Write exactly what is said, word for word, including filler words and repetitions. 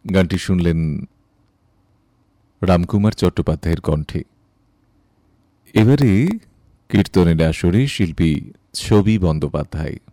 গানটি শুনলেন রামকুমার চট্টোপাধ্যায়ের কণ্ঠে। এবারে কীর্তনের আসরে শিল্পী ছবি বন্দ্যোপাধ্যায়।